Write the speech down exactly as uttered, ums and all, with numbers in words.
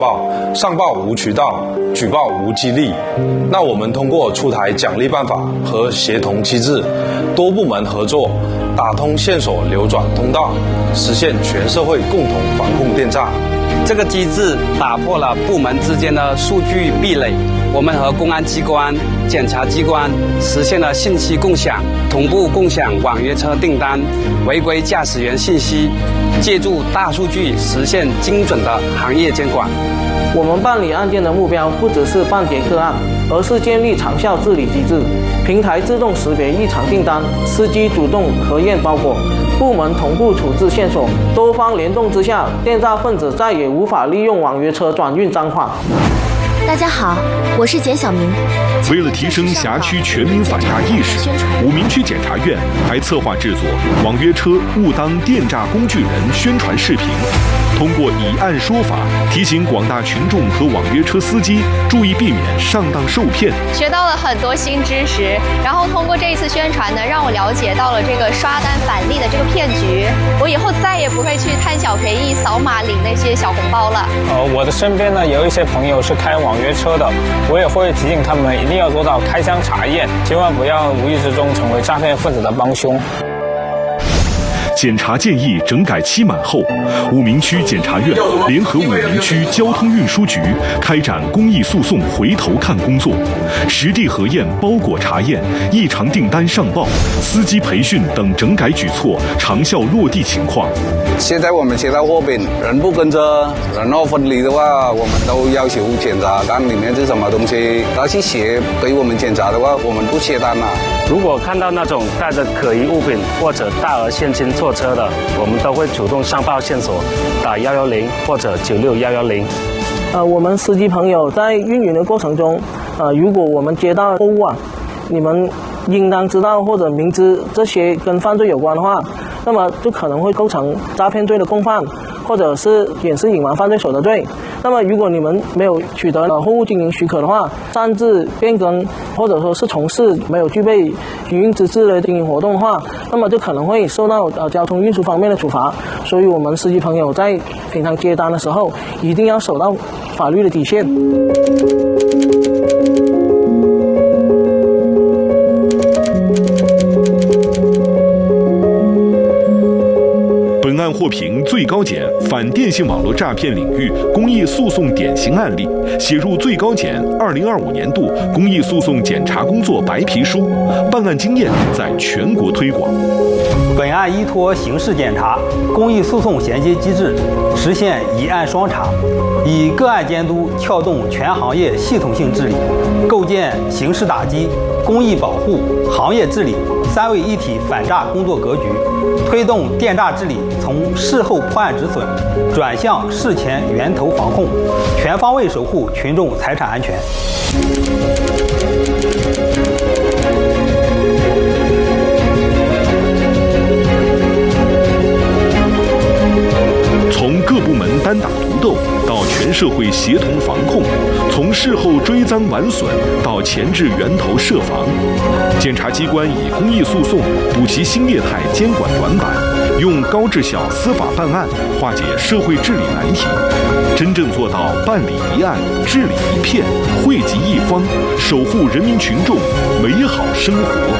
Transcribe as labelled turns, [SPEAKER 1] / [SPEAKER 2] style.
[SPEAKER 1] 报，上报无渠道，举报无激励。那我们通过出台奖励办法和协同机制，多部门合作，打通线索流转通道，实现全社会共同防控电诈。
[SPEAKER 2] 这个机制打破了部门之间的数据壁垒，我们和公安机关、检察机关实现了信息共享，同步共享网约车订单、违规驾驶员信息，借助大数据实现精准的行业监管。
[SPEAKER 3] 我们办理案件的目标不只是办结个案，而是建立长效治理机制。平台自动识别异常订单，司机主动核验包裹，部门同步处置线索，多方联动之下，电诈分子再也无法利用网约车转运赃款。
[SPEAKER 4] 大家好，我是简小明。
[SPEAKER 5] 为了提升辖区全民反诈意识，武鸣区检察院还策划制作网约车误当电诈工具人宣传视频，通过以案说法，提醒广大群众和网约车司机注意避免上当受骗。
[SPEAKER 6] 学到了很多新知识，然后通过这一次宣传呢，让我了解到了这个刷单返利的这个骗局。我以后再也不会去贪小便宜、扫码领那些小红包了。
[SPEAKER 7] 呃，我的身边呢有一些朋友是开网约车的，我也会提醒他们一定要做到开箱查验，千万不要无意之中成为诈骗分子的帮凶。
[SPEAKER 5] 检察建议整改期满后，武鸣区检察院联合武鸣区交通运输局开展公益诉讼回头看工作，实地核验包裹查验、异常订单上报、司机培训等整改举措长效落地情况。
[SPEAKER 8] 现在我们接到货品，人不跟着，然后分离的话，我们都要求检查单里面是什么东西，他去写给我们检查的话，我们不接单了。
[SPEAKER 9] 如果看到那种带着可疑物品或者大额现金坐车的，我们都会主动上报线索，打一一零或者九六一一零。
[SPEAKER 3] 呃，我们司机朋友在运营的过程中，呃，如果我们接到货物啊，你们应当知道或者明知这些跟犯罪有关的话，那么就可能会构成诈骗罪的共犯，或者是掩饰隐瞒犯罪所得罪。那么如果你们没有取得呃货物经营许可的话，擅自变更或者说是从事没有具备营运资质的经营活动的话，那么就可能会受到呃交通运输方面的处罚。所以我们司机朋友在平常接单的时候，一定要守到法律的底线。
[SPEAKER 5] 本案获评最高检反电信网络诈骗领域公益诉讼典型案例，写入最高检二零二五年度公益诉讼检查工作白皮书，办案经验在全国推广。
[SPEAKER 10] 本案依托刑事检察、公益诉讼衔接机制，实现一案双查，以个案监督撬动全行业系统性治理，构建刑事打击、公益保护、行业治理三位一体反诈工作格局，推动电诈治理从事后破案止损转向事前源头防控，全方位守护群众财产安全。
[SPEAKER 5] 从各部门单打独斗到全社会协同防控，从事后追赃挽损到前置源头设防，检察机关以公益诉讼补齐新业态监管短板，用高质效司法办案化解社会治理难题，真正做到办理一案、治理一片、惠及一方，守护人民群众美好生活。